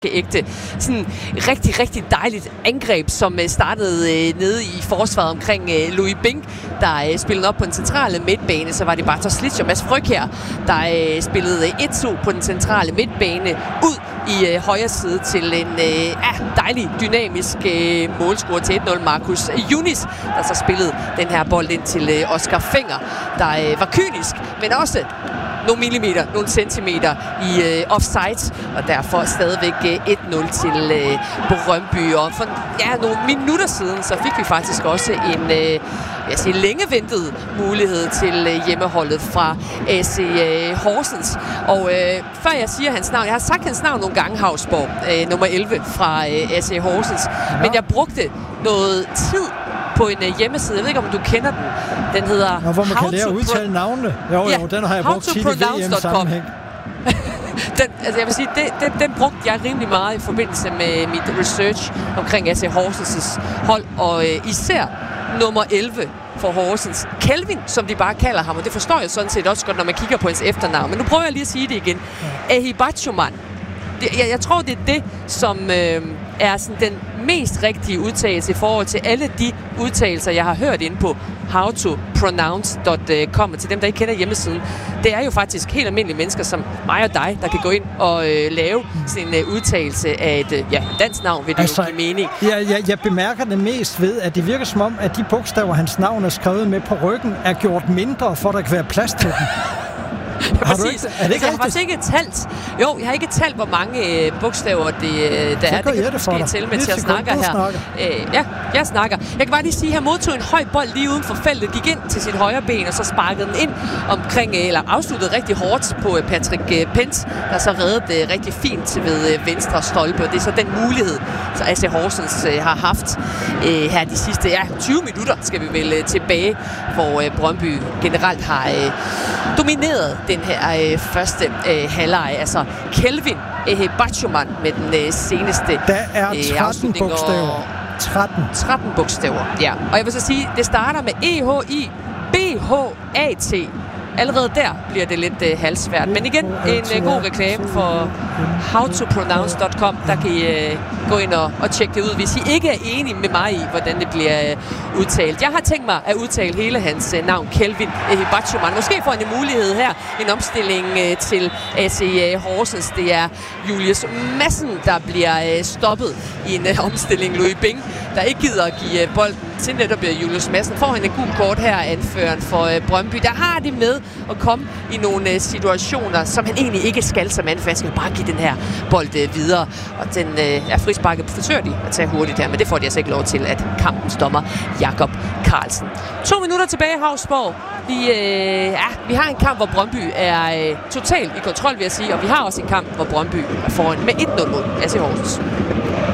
ægte. Sådan rigtig, rigtig dejligt angreb, som startede nede i forsvaret omkring Louis Bing, der spillede op på den centrale midtbane. Så var det Bartosz Slić og Mads Frøkjær, der spillede 1-2 på den centrale midtbane ud i højre side til en dejlig, dynamisk målscorer til 1-0, Marcus Yunis, der så spillede den her bold ind til Oscar Fenger, der var kynisk, men også nogle millimeter, nogle centimeter i offside, og derfor stadigvæk 1-0 til Brøndby. Og for nogle minutter siden, så fik vi faktisk også en længe ventet mulighed til hjemmeholdet fra AC Horsens. Og før jeg siger hans navn, jeg har sagt hans navn nogle gange, Hausborg, nummer 11 fra AC Horsens, men jeg brugte noget tid på en hjemmeside. Jeg ved ikke, om du kender den. Den hedder... hvor man kan lære at udtale navnene. Jo, den har jeg brugt tit i VM-sammenhæng. Jeg vil sige, den brugte jeg rimelig meget i forbindelse med mit research omkring AC Horsens' hold, og især nummer 11 for Horsens. Kelvin, som de bare kalder ham, og det forstår jeg sådan set også godt, når man kigger på hans efternavn. Men nu prøver jeg lige at sige det igen. Ehibachoman. Jeg tror, det er det, som er sådan den mest rigtige udtalelse i forhold til alle de udtalelser, jeg har hørt inde på howtopronounce.com. Til dem, der ikke kender hjemmesiden. Det er jo faktisk helt almindelige mennesker som mig og dig, der kan gå ind og lave sin udtalelse af et dansk navn, vil det jo give mening. Jeg bemærker det mest ved, at det virker som om, at de bogstaver, hans navn er skrevet med på ryggen, er gjort mindre, for at der kan være plads til dem. Præcis. Jeg har faktisk ikke talt. Jo, jeg har ikke talt, hvor mange bogstaver der er. Det kan du måske tælle med til at snakke her. Jeg snakker. Jeg kan bare lige sige, at han modtog en høj bold lige uden for feltet, gik ind til sit højre ben, og så sparkede den ind omkring, eller afsluttede rigtig hårdt på Patrick Pence, der så reddede rigtig fint ved venstre stolpe. Og det er så den mulighed, så AC Horsens har haft her de sidste 20 minutter, skal vi vel tilbage, hvor Brøndby generelt har domineret den her første halvleg. Altså Kelvin Ehibachoman med den seneste der er 13 bogstaver. 13 bogstaver, ja. Og jeg vil så sige, det starter med EHIBHAT. Allerede der bliver det lidt halvsvært. Men igen, en god reklame for howtopronounce.com. Der kan I gå ind og tjekke det ud, hvis I ikke er enige med mig i, hvordan det bliver udtalt. Jeg har tænkt mig at udtale hele hans navn, Kelvin Ehibachoman. Måske får han en mulighed her. En omstilling til AC Horsens. Det er Julius Madsen, der bliver stoppet i en omstilling. Louis Bing, der ikke gider at give bolden til netop Julius Madsen. Får han et gult kort her, anføreren for Brøndby. Der har det med at komme i nogle situationer, som han egentlig ikke skal som anfører. Han skal bare give den her bold videre. Og den frisparket forsøger de at tage hurtigt her, men det får de altså ikke lov til, at kampens dommer Jakob Carlsen. 2 minutter tilbage, Hausborg. Vi har en kamp, hvor Brøndby er totalt i kontrol, vil jeg sige, og vi har også en kamp, hvor Brøndby er foran med 1-0 mod AC Horsens.